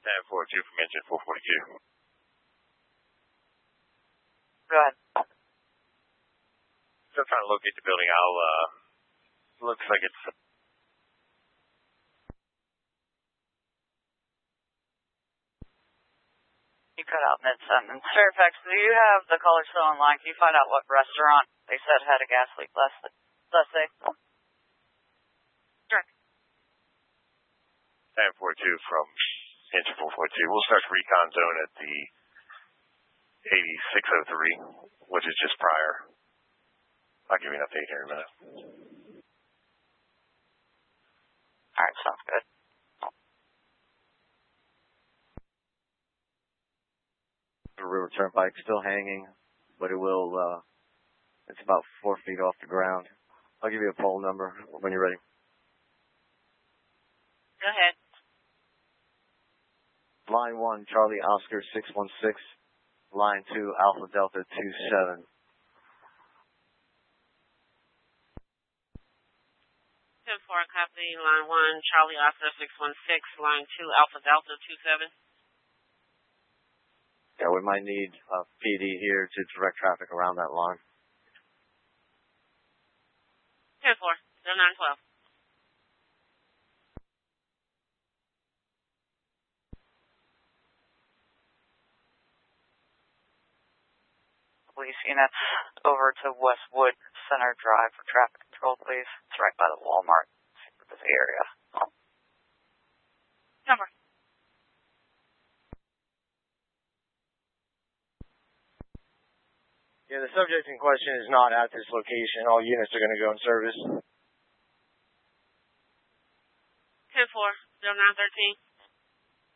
1042 from engine 442. Go ahead. Still trying to locate the building. Looks like it's... You cut out mid-sentence. Fairfax, do you have the caller still online? Can you find out what restaurant they said had a gas leak last day? Sure. 1042 from engine 442. We'll start the recon zone at the 8603, which is just prior. I'll give you an update here in a minute. All right, sounds good. The River Turnpike still hanging, but it will, it's about 4 feet off the ground. I'll give you a poll number when you're ready. Go ahead. Line 1, Charlie Oscar 616. Line 2, Alpha Delta 27. Copy. Line 1, Charlie Oscar 616. Line 2, Alpha Delta 27. Yeah, we might need PD here to direct traffic around that line. 10-4, 0912. Police units over to Westwood Center Drive for traffic control, please. It's right by the Walmart. Super busy area. Number. Yeah, the subject in question is not at this location. All units are going to go in service. 10-4, 0913.